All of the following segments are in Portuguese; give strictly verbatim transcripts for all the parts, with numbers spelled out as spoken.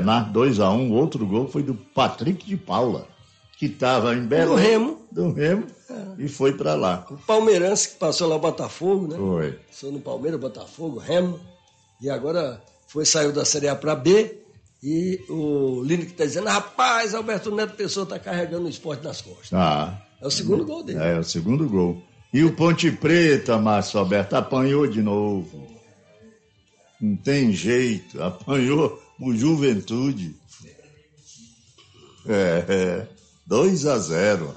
dois a um, outro gol foi do Patrick de Paula, que estava em Belém. Do Remo. Do Remo, é. E foi para lá. O palmeirense que passou lá Botafogo, né? Foi. Passou no Palmeiras, Botafogo, Remo, e agora foi, saiu da Série A para B, e o Lino que está dizendo, rapaz, Alberto Neto Pessoa está carregando o esporte nas costas. Ah. É o segundo gol dele. É, é o segundo gol. E o Ponte Preta, Márcio Alberto, apanhou de novo. Não tem jeito, apanhou o Juventude. É, é, dois a zero.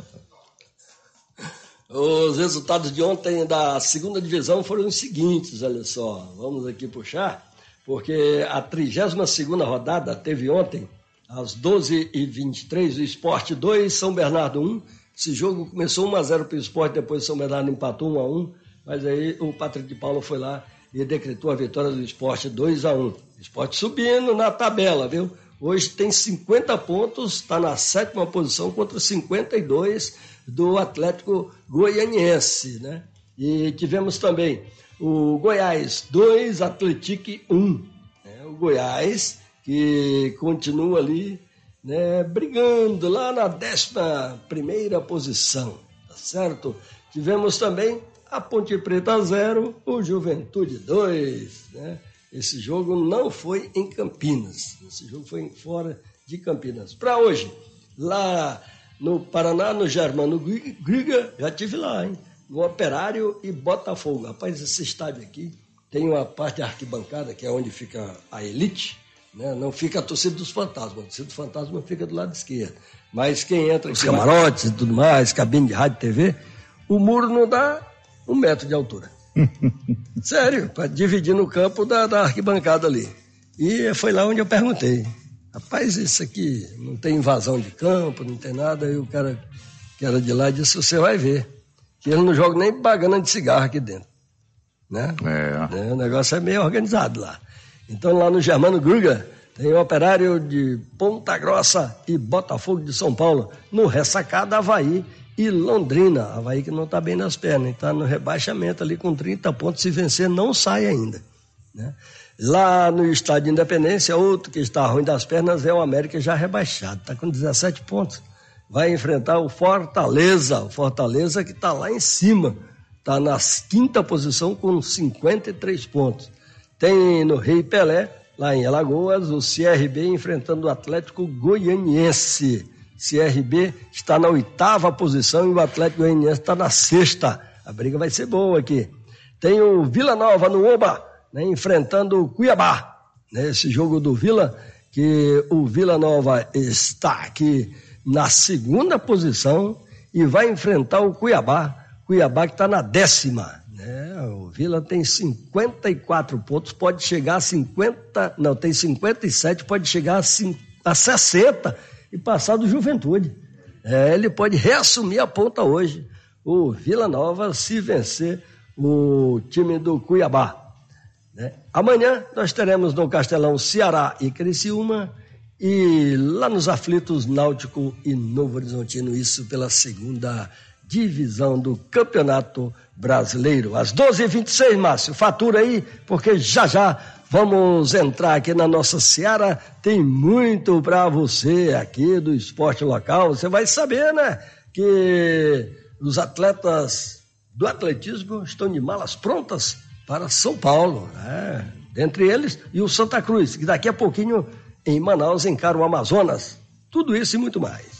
Os resultados de ontem da segunda divisão foram os seguintes, olha só. Vamos aqui puxar, porque a trigésima segunda rodada teve ontem, às doze e vinte e três, o Sport dois, São Bernardo um. Esse jogo começou um a zero para o Sport, depois o São Bernardo empatou um a um, mas aí o Patrick de Paula foi lá e decretou a vitória do Sport dois a um. O Sport subindo na tabela, viu? Hoje tem cinquenta pontos, está na sétima posição contra cinquenta e dois do Atlético Goianiense, né? E tivemos também o Goiás dois, Atlético um. Né? O Goiás que continua ali, né, brigando lá na décima primeira posição, tá certo? Tivemos também a Ponte Preta zero, o Juventude dois, né? Esse jogo não foi em Campinas, esse jogo foi fora de Campinas. Para hoje, lá no Paraná, no Germano Griga, já tive lá, hein? No Operário e Botafogo. Rapaz, esse estádio aqui tem uma parte da arquibancada, que é onde fica a elite, né? Não fica a torcida dos fantasmas, a torcida dos fantasmas fica do lado esquerdo. Mas quem entra, os camarotes e tudo mais, cabine de rádio e T V, o muro não dá um metro de altura. Sério, para dividir no campo da, da arquibancada ali. E foi lá onde eu perguntei. Rapaz, isso aqui não tem invasão de campo, não tem nada. Aí o cara que era de lá disse, você vai ver, que ele não joga nem bagana de cigarro aqui dentro. Né? É. É, o negócio é meio organizado lá. Então lá no Germano Gruga tem o Operário de Ponta Grossa e Botafogo de São Paulo, no Ressacada, Avaí e Londrina. Avaí que não está bem nas pernas, está no rebaixamento ali com trinta pontos, se vencer não sai ainda. Né? Lá no Estádio Independência, outro que está ruim das pernas é o América já rebaixado, está com dezessete pontos. Vai enfrentar o Fortaleza, o Fortaleza que está lá em cima, está na quinta posição com cinquenta e três pontos. Tem no Rei Pelé, lá em Alagoas, o C R B enfrentando o Atlético Goianiense. C R B está na oitava posição e o Atlético Goianiense está na sexta. A briga vai ser boa aqui. Tem o Vila Nova no Oba, né, enfrentando o Cuiabá. Nesse jogo do Vila, que o Vila Nova está aqui na segunda posição e vai enfrentar o Cuiabá. Cuiabá que está na décima. Né? O Vila tem cinquenta e quatro pontos, pode chegar a cinquenta, não, tem cinquenta e sete, pode chegar a, a sessenta e passar do Juventude. É, ele pode reassumir a ponta hoje, o Vila Nova, se vencer o time do Cuiabá. Né? Amanhã nós teremos no Castelão Ceará e Criciúma, e lá nos aflitos Náutico e Novo Horizontino, isso pela segunda divisão do Campeonato Brasileiro. Às doze e vinte e seis, Márcio, fatura aí, porque já já vamos entrar aqui na nossa Seara. Tem muito para você aqui do esporte local. Você vai saber, né, que os atletas do atletismo estão de malas prontas para São Paulo, né? Dentre eles e o Santa Cruz, que daqui a pouquinho em Manaus encara o Amazonas. Tudo isso e muito mais.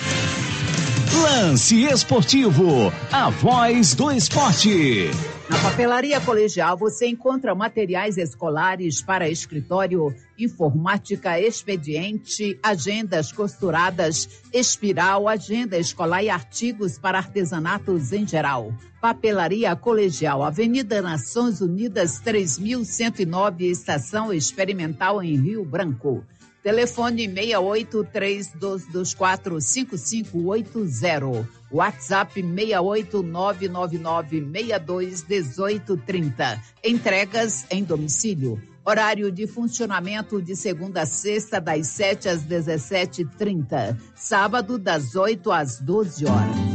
Lance Esportivo, a voz do esporte. Na Papelaria Colegial você encontra materiais escolares para escritório, informática, expediente, agendas costuradas, espiral, agenda escolar e artigos para artesanatos em geral. Papelaria Colegial, Avenida Nações Unidas três mil cento e nove, Estação Experimental em Rio Branco. Telefone seis oito três dois dois quatro cinco cinco oito zero. WhatsApp seis oito nove nove nove seis dois um oito três zero. Entregas em domicílio. Horário de funcionamento de segunda a sexta, das sete às dezessete e trinta. Sábado, das oito às doze horas.